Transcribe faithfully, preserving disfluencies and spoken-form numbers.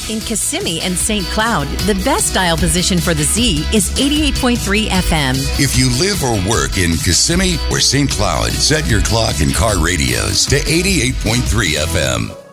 In Kissimmee and Saint Cloud, the best dial position for the Z is eighty-eight point three F M. If you live or work in Kissimmee or Saint Cloud, set your clock and car radios to eighty-eight point three F M.